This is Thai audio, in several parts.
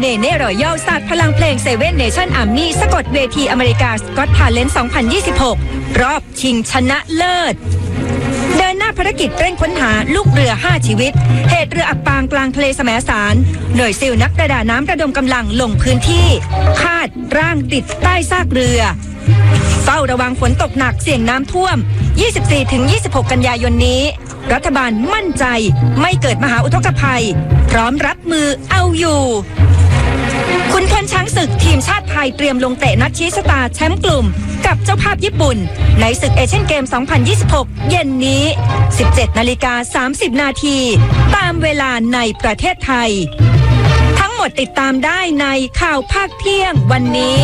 เนเน่รอยัลสาดพลังเพลง7 Nation Army สะกดเวทีอเมริกาสกอตทาเลนต์2026รอบชิงชนะเลิศเดินหน้าภารกิจเร่งค้นหาลูกเรือ5ชีวิตเหตุเรืออับปางกลางทะเลแสมสารหน่วยซิลนักประดาน้ำระดมกำลังลงพื้นที่คาดร่างติดใต้ซากเรือเฝ้าระวังฝนตกหนักเสี่ยงน้ำท่วม 24-26 กันยายนนี้รัฐบาลมั่นใจไม่เกิดมหาอุทกภัยพร้อมรับมือเอาอยู่ขุนพลช้างศึกทีมชาติไทยเตรียมลงเตะนัดชี้ชะตาแชมป์กลุ่มกับเจ้าภาพญี่ปุ่นในศึกเอเชียนเกม 2026 เย็นนี้ 17:30 นาทีตามเวลาในประเทศไทยทั้งหมดติดตามได้ในข่าวภาคเที่ยงวันนี้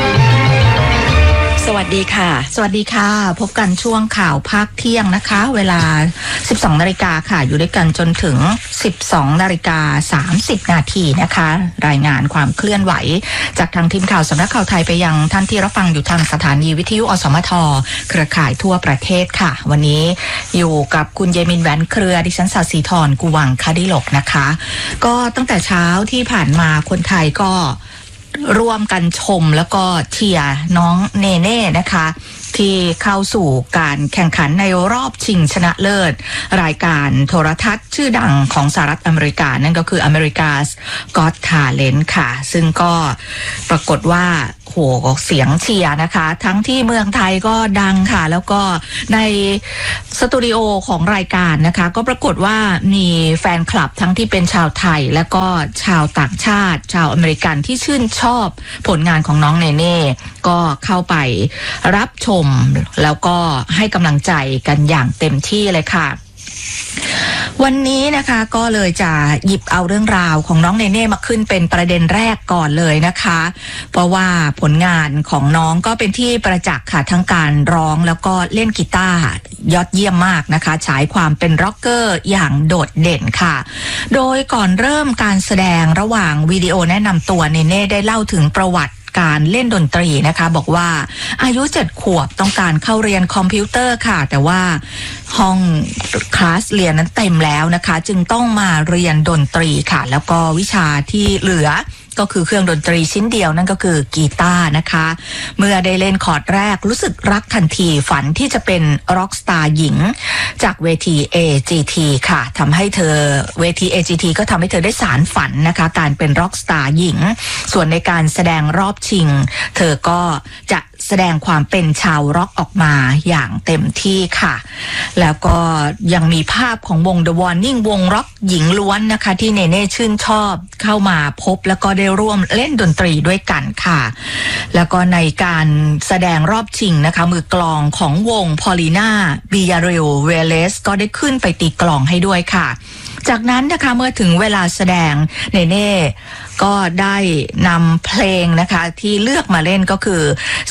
สวัสดีค่ะสวัสดีค่ะพบกันช่วงข่าวภาคเที่ยงนะคะเวลา 12 นาฬิกาค่ะอยู่ด้วยกันจนถึง 12 นาฬิกา 30 นาทีนะคะรายงานความเคลื่อนไหวจากทางทีมข่าวสำนักข่าวไทยไปยังท่านที่รับฟังอยู่ทางสถานีวิทยุอสมทเครือข่ายทั่วประเทศค่ะวันนี้อยู่กับคุณเยมินแหวนเครือดิฉันศศิธรกุวังคดิลกนะคะก็ตั้งแต่เช้าที่ผ่านมาคนไทยก็ร่วมกันชมแล้วก็เชียร์น้องเนเน่นะคะที่เข้าสู่การแข่งขันในรอบชิงชนะเลิศรายการโทรทัศน์ชื่อดังของสหรัฐอเมริกานั่นก็คือ America's Got Talent ค่ะซึ่งก็ปรากฏว่าโหเสียงเชียร์นะคะทั้งที่เมืองไทยก็ดังค่ะแล้วก็ในสตูดิโอของรายการนะคะก็ปรากฏว่ามีแฟนคลับทั้งที่เป็นชาวไทยและก็ชาวต่างชาติชาวอเมริกันที่ชื่นชอบผลงานของน้องเนเน่ก็เข้าไปรับชมแล้วก็ให้กำลังใจกันอย่างเต็มที่เลยค่ะวันนี้นะคะก็เลยจะหยิบเอาเรื่องราวของน้องเนเน่มาขึ้นเป็นประเด็นแรกก่อนเลยนะคะเพราะว่าผลงานของน้องก็เป็นที่ประจักษ์ค่ะทั้งการร้องแล้วก็เล่นกีตาร์ยอดเยี่ยมมากนะคะฉายความเป็นร็อกเกอร์อย่างโดดเด่นค่ะโดยก่อนเริ่มการแสดงระหว่างวิดีโอแนะนำตัวเนเน่ได้เล่าถึงประวัติการเล่นดนตรีนะคะบอกว่าอายุ7 ขวบต้องการเข้าเรียนคอมพิวเตอร์ค่ะแต่ว่าห้องคลาสเรียนนั้นเต็มแล้วนะคะจึงต้องมาเรียนดนตรีค่ะแล้วก็วิชาที่เหลือก็คือเครื่องดนตรีชิ้นเดียวนั่นก็คือกีตาร์นะคะเมื่อได้เล่นคอร์ดแรกรู้สึกรักทันทีฝันที่จะเป็นร็อกสตาร์หญิงจากเวที AGT ค่ะทำให้เธอเวที AGT ก็ทำให้เธอได้สารฝันนะคะการเป็นร็อกสตาร์หญิงส่วนในการแสดงรอบชิงเธอก็จะแสดงความเป็นชาวร็อกออกมาอย่างเต็มที่ค่ะแล้วก็ยังมีภาพของวง The Warning วงร็อกหญิงล้วนนะคะที่เนเน่ชื่นชอบเข้ามาพบแล้วก็ได้ร่วมเล่นดนตรีด้วยกันค่ะแล้วก็ในการแสดงรอบชิงนะคะมือกลองของวง Paulina Villarreal Velez ก็ได้ขึ้นไปตีกลองให้ด้วยค่ะจากนั้นนะคะเมื่อถึงเวลาแสดงเนเน่ก็ได้นำเพลงนะคะที่เลือกมาเล่นก็คือ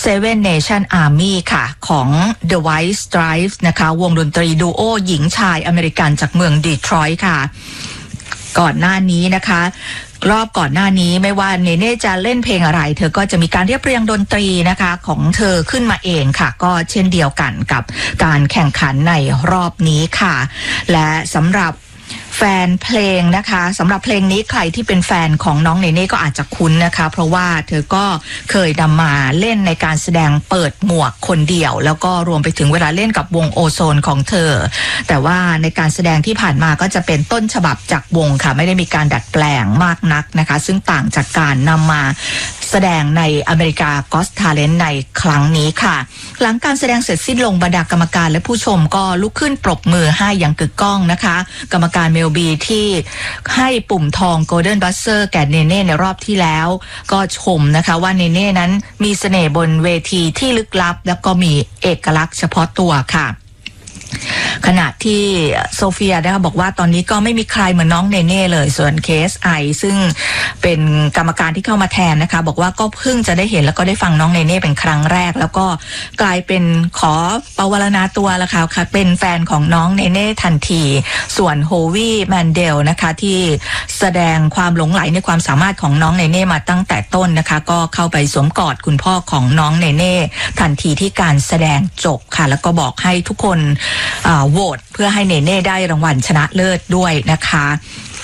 7 Nation Army ค่ะของ The White Stripes นะคะวงดนตรีดูโอหญิงชายอเมริกันจากเมืองดีทรอยต์ค่ะก่อนหน้านี้นะคะรอบก่อนหน้านี้ไม่ว่าเนเน่จะเล่นเพลงอะไรเธอก็จะมีการเรียบเรียงดนตรีนะคะของเธอขึ้นมาเองค่ะก็เช่นเดียวกันกับการแข่งขันในรอบนี้ค่ะและสำหรับแฟนเพลงนะคะสำหรับเพลงนี้ใครที่เป็นแฟนของน้องเนเน่ก็อาจจะคุ้นนะคะเพราะว่าเธอก็เคยนำมาเล่นในการแสดงเปิดหมวกคนเดียวแล้วก็รวมไปถึงเวลาเล่นกับวงโอโซนของเธอแต่ว่าในการแสดงที่ผ่านมาก็จะเป็นต้นฉบับจากวงค่ะไม่ได้มีการดัดแปลงมากนักนะคะซึ่งต่างจากการนำมาแสดงในอเมริกาก็อต Talent ในครั้งนี้ค่ะหลังการแสดงเสร็จสิ้นลงบรรดากรรมการและผู้ชมก็ลุกขึ้นปรบมือให้อย่างกึกก้องนะคะกรรมการเมลบีที่ให้ปุ่มทอง Golden Buzzer แก่เนเน่ในรอบที่แล้วก็ชมนะคะว่าเนเน่นั้นมีเสน่ห์บนเวทีที่ลึกลับแล้วก็มีเอกลักษณ์เฉพาะตัวค่ะขณะที่โซเฟียนะคะบอกว่าตอนนี้ก็ไม่มีใครเหมือนน้องเนเน่เลยส่วน KSI ซึ่งเป็นกรรมการที่เข้ามาแทนนะคะบอกว่าก็เพิ่งจะได้เห็นแล้วก็ได้ฟังน้องเนเน่เป็นครั้งแรกแล้วก็กลายเป็นขอปวารณาตัวแล้วค่ะเป็นแฟนของน้องเนเน่ทันทีส่วนโฮวี่แมนเดลนะคะที่แสดงความหลงไหลในความสามารถของน้องเนเน่มาตั้งแต่ต้นนะคะก็เข้าไปสวมกอดคุณพ่อของน้องเนเน่ทันทีที่การแสดงจบค่ะแล้วก็บอกให้ทุกคนโหวตเพื่อให้เนเน่ได้รางวัลชนะเลิศด้วยนะคะ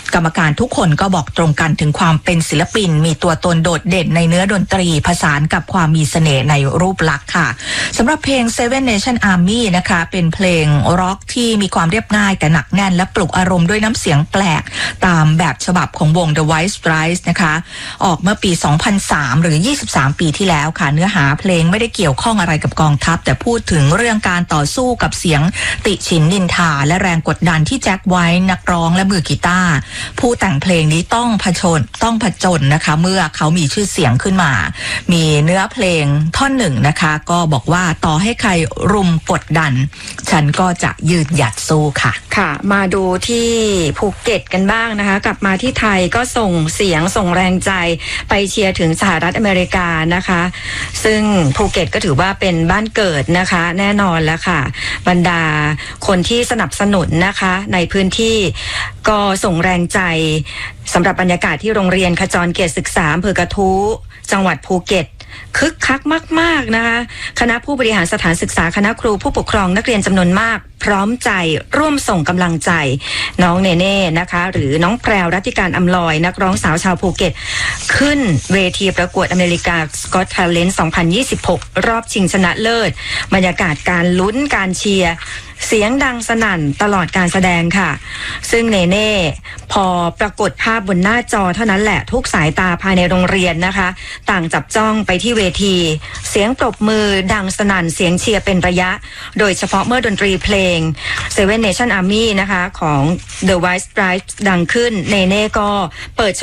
กรรมการทุกคนก็บอกตรงกันถึงความเป็นศิลปินมีตัวตนโดดเด่นในเนื้อดนตรีผสานกับความมีเสน่ห์ในรูปลักษณ์ค่ะสำหรับเพลง Seven Nation Army นะคะเป็นเพลงร็อกที่มีความเรียบง่ายแต่หนักแน่นและปลุกอารมณ์ด้วยน้ำเสียงแปลกตามแบบฉบับของวง The White Stripes นะคะออกเมื่อปี 2003 หรือ 23 ปีที่แล้วค่ะเนื้อหาเพลงไม่ได้เกี่ยวข้องอะไรกับกองทัพแต่พูดถึงเรื่องการต่อสู้กับเสียงติฉินนินทาและแรงกดดันที่แจ็คไวท์นักร้องและมือกีตาร์ผู้แต่งเพลงนี้ต้องผจญนะคะเมื่อเขามีชื่อเสียงขึ้นมามีเนื้อเพลงท่อนหนึ่งนะคะก็บอกว่าต่อให้ใครรุมกดดันฉันก็จะยืนหยัดสู้ค่ะค่ะมาดูที่ภูเก็ตกันบ้างนะคะกลับมาที่ไทยก็ส่งเสียงส่งแรงใจไปเชียร์ถึงสหรัฐอเมริกานะคะซึ่งภูเก็ตก็ถือว่าเป็นบ้านเกิดนะคะแน่นอนแล้วค่ะบรรดาคนที่สนับสนุนนะคะในพื้นที่ก็ส่งแรงใจสำหรับบรรยากาศที่โรงเรียนขจรเกียรติศึกษาอำเภอกระทู้จังหวัดภูเก็ตคึกคักมากๆนะคะคณะผู้บริหารสถานศึกษาคณะครูผู้ปกครองนักเรียนจำนวนมากพร้อมใจร่วมส่งกำลังใจน้องเนเน่นะคะหรือน้องแพรวรัติการอำลอยนักร้องสาวชาวภูเก็ตขึ้นเวทีประกวดอเมริกาสกอตทาเลนต์ 2026 รอบชิงชนะเลิศบรรยากาศการลุ้นการเชียร์เสียงดังสนั่นตลอดการแสดงค่ะซึ่งเนเน่พอปรากฏภาพบนหน้าจอเท่านั้นแหละทุกสายตาภายในโรงเรียนนะคะต่างจับจ้องไปที่เวทีเสียงปรบมือดังสนั่นเสียงเชียร์เป็นระยะโดยเฉพาะเมื่อดนตรีเพลง Seven Nation Army นะคะของ The White Stripes ดังขึ้นเนเน่ก็เปิด